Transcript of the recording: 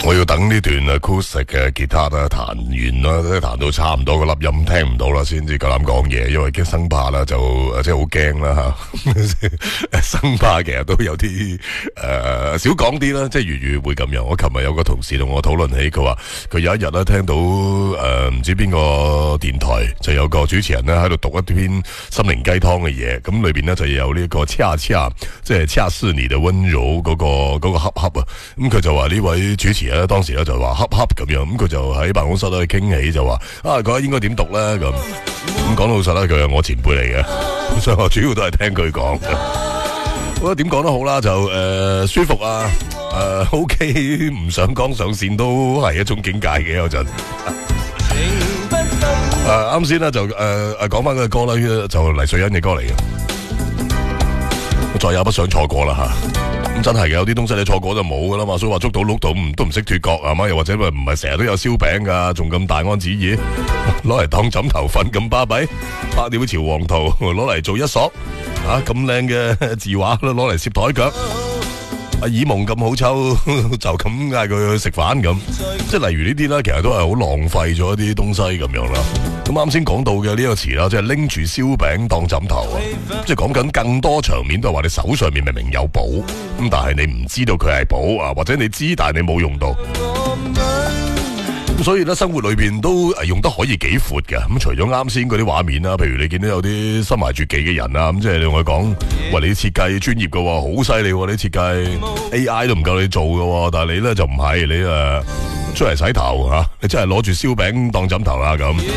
我要等呢段 acoustic 嘅吉他咧彈完啦，彈到差唔多個粒音聽唔到啦，先至夠膽講嘢，因為驚生怕啦，就即係好驚啦吓。生怕其實都有啲少講啲啦，即係粵語會咁樣。我琴日有個同事同我討論起，佢話佢有一日咧聽到唔知邊個電台就有個主持人咧喺度讀一篇心靈雞湯嘅嘢，咁裏邊咧就有呢個恰恰，即係恰似你的溫柔嗰個恰恰啊，咁佢就話呢位主持咧當時咧就話恰恰咁樣，咁佢就喺辦公室咧傾起就話覺得應該點讀咧咁講老實啦，佢係我前輩嚟嘅，所以我主要都係聽佢講。我覺得點講都好啦，就舒服啊，OK， 唔上綱上線都係一種境界嘅有陣。啱先咧就講翻個歌啦，就黎瑞恩嘅歌嚟嘅，我再也不想錯過啦吓。咁真係嘅，有啲東西你錯過就冇噶啦嘛，所以話捉到碌到都唔識脫角係嘛，又或者唔係成日都有燒餅噶，仲咁大安旨意，攞嚟當枕頭瞓咁巴閉，百鳥朝黃圖攞嚟做一索，咁靚嘅字畫攞嚟攝台腳。耳夢咁好抽，就咁嗌佢去食飯咁，即係例如呢啲啦，其實都係好浪費咗一啲東西咁樣啦。咁啱先講到嘅呢個詞啦，即係拎住燒餅當枕頭啊，即係講緊更多場面都係話你手上面明明有寶，咁但係你唔知道佢係寶啊，或者你知但係你冇用到。咁所以咧，生活裏邊都用得可以幾闊嘅。咁除咗啱先嗰啲畫面啦，譬如你見到有啲身懷絕技嘅人啊，咁即係你同佢講，喂，你設計專業嘅喎，好犀利喎，你設計 AI 都唔夠你做嘅喎，但係你咧就唔係，你出嚟洗頭嚇，你真係攞住燒餅當枕頭啦咁。